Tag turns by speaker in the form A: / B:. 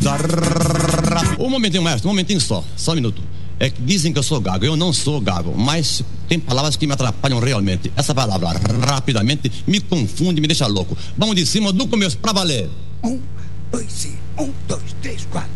A: Um momentinho, maestro, um momentinho só um minuto. É que dizem que eu sou gago, eu não sou gago, mas tem palavras que me atrapalham realmente. Essa palavra, rapidamente, me confunde, me deixa louco. Vamos de cima do começo, pra valer.
B: 1, 2, 3, 4.